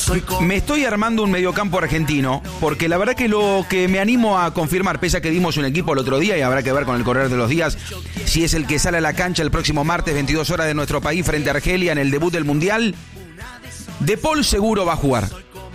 Me estoy armando un mediocampo argentino, porque la verdad que lo que me animo a confirmar, pese a que dimos un equipo el otro día y habrá que ver con el correr de los días si es el que sale a la cancha el próximo martes 22 horas de nuestro país frente a Argelia en el debut del Mundial. De Paul seguro va a jugar.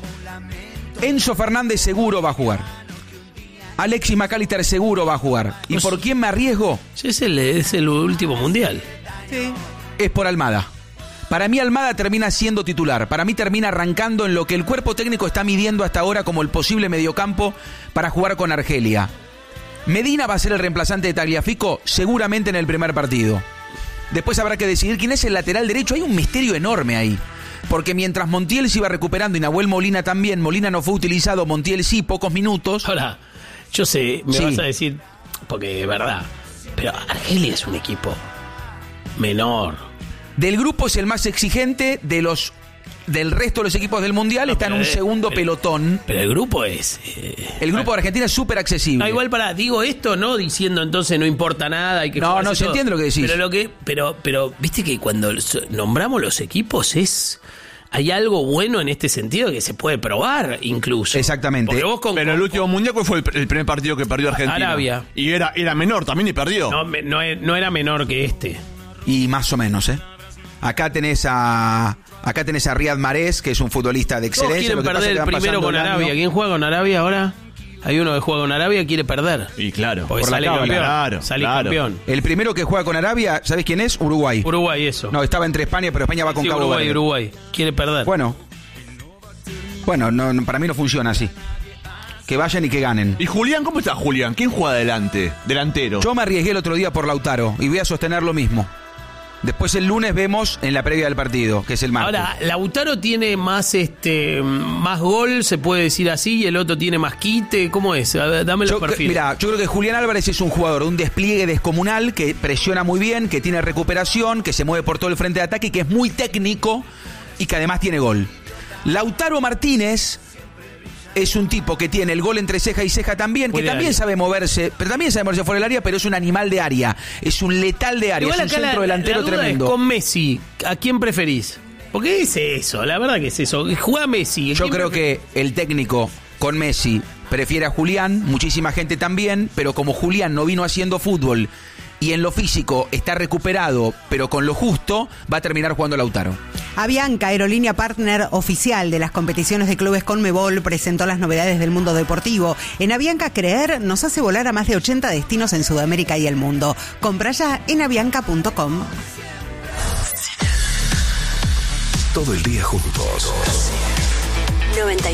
Enzo Fernández seguro va a jugar. Alexis McAllister seguro va a jugar. ¿Y por quién me arriesgo? Es el último Mundial. Sí. Es por Almada. Para mí Almada termina siendo titular. Para mí termina arrancando en lo que el cuerpo técnico está midiendo hasta ahora como el posible mediocampo para jugar con Argelia. Medina va a ser el reemplazante de Tagliafico seguramente en el primer partido. Después habrá que decidir quién es el lateral derecho. Hay un misterio enorme ahí. Porque mientras Montiel se iba recuperando y Nahuel Molina también, Molina no fue utilizado, Montiel sí, pocos minutos. Ahora, yo sé, me vas a decir, porque es verdad, pero Argelia es un equipo menor. Del grupo es el más exigente, del resto de los equipos del Mundial está en un segundo pelotón. Pero el grupo es... el grupo de Argentina es súper accesible. No, igual digo esto no diciendo entonces no importa nada. Hay que no, se entiende lo que decís. Pero viste que cuando nombramos los equipos hay algo bueno en este sentido que se puede probar incluso. Exactamente. Pero el último Mundial, ¿cuál fue el primer partido que perdió Argentina? Arabia. Y era menor también y perdió. No era menor que este. Y más o menos, Acá tenés a Riyad Mahrez, que es un futbolista de excelencia. Todos quieren perder el primero con Arabia. ¿Quién juega con Arabia ahora? Hay uno que juega con Arabia y quiere perder. Y claro. Porque sale campeón. Sale campeón. El primero que juega con Arabia, ¿sabés quién es? Uruguay. Uruguay, eso. No, estaba entre España, pero España va con Cabo Verde. Uruguay. Quiere perder. Bueno, no, para mí no funciona así. Que vayan y que ganen. ¿Y Julián? ¿Cómo está Julián? ¿Quién juega adelante? Delantero. Yo me arriesgué el otro día por Lautaro y voy a sostener lo mismo. Después el lunes vemos en la previa del partido, que es el martes. Ahora, Lautaro tiene más gol, se puede decir así, y el otro tiene más quite. ¿Cómo es? Dame los perfiles. Mira, yo creo que Julián Álvarez es un jugador de un despliegue descomunal, que presiona muy bien, que tiene recuperación, que se mueve por todo el frente de ataque, y que es muy técnico y que además tiene gol. Lautaro Martínez es un tipo que tiene el gol entre ceja y ceja también, que también sabe moverse, pero también sabe moverse fuera del área, pero es un animal de área, es un letal de área, igual es un centro delantero la duda tremendo. Es con Messi, ¿a quién preferís? Porque es eso, la verdad que es eso, juega Messi. Yo creo que el técnico con Messi prefiere a Julián, muchísima gente también, pero como Julián no vino haciendo fútbol y en lo físico está recuperado, pero con lo justo, va a terminar jugando Lautaro. Avianca, aerolínea partner oficial de las competiciones de clubes Conmebol, presentó las novedades del mundo deportivo. En Avianca Creer nos hace volar a más de 80 destinos en Sudamérica y el mundo. Compra ya en avianca.com. Todo el día juntos. 99.9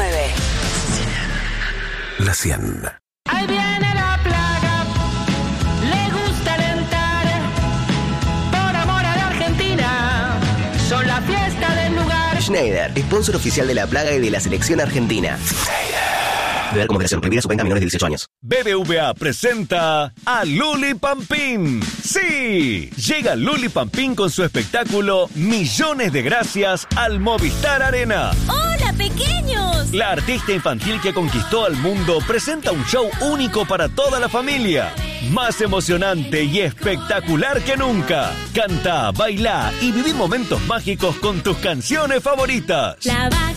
La 100. Ahí viene la plaga, le gusta alentar, por amor a la Argentina, son la fiesta del lugar. Schneider, sponsor oficial de la plaga y de la selección argentina. Beber como moderación, prohibida su venta a menores de 18 años. BBVA presenta a Luli Pampín. ¡Sí! Llega Luli Pampín con su espectáculo Millones de Gracias al Movistar Arena. ¡Hola, pequeños! La artista infantil que conquistó al mundo presenta un show único para toda la familia. Más emocionante y espectacular que nunca. Canta, baila y viví momentos mágicos con tus canciones favoritas. La vaca